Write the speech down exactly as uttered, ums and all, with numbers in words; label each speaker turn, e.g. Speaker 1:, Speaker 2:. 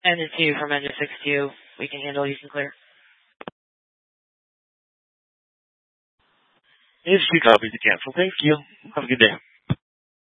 Speaker 1: Engine two from engine six two. We can handle, you can clear.
Speaker 2: Engine two copies to cancel. Thank you. Have a good day.